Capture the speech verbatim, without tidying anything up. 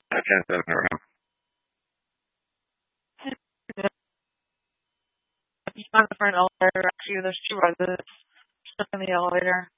I can't hear him. If you find the front elevator, actually, there's two residents stuck in the elevator.